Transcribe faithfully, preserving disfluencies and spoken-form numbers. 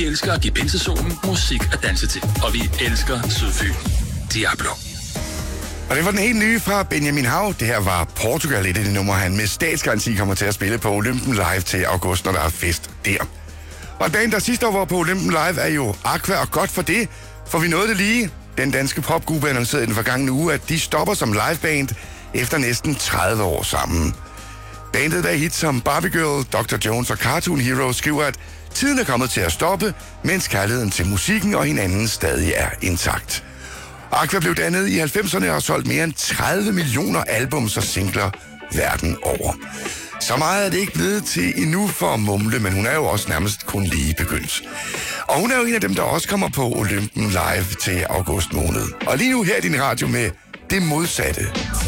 Vi elsker at give pinsesolen musik at danse til, og vi elsker Sydfyn. Diablo. Og det var den helt nye fra Benjamin Hav. Det her var Portugal, et af de numre, han med statsgaranti kommer til at spille på Olympen Live til august, når der er fest der. Og et band, der sidste år var på Olympen Live, er jo Aqua, og godt for det, for vi nåede det lige. Den danske popgruppe annoncerede i den forgangne uge, at de stopper som liveband efter næsten tredive år sammen. Bandet, der er hit som Barbie Girl, doktor Jones og Cartoon Hero, skriver, at tiden er kommet til at stoppe, mens kærligheden til musikken og hinanden stadig er intakt. Aqua blev dannet i halvfemserne og har solgt mere end tredive millioner albums og singler verden over. Så meget er det ikke blevet til endnu for Mumle, men hun er jo også nærmest kun lige begyndt. Og hun er jo en af dem, der også kommer på Olympen Live til august måned. Og lige nu her i din radio med det modsatte.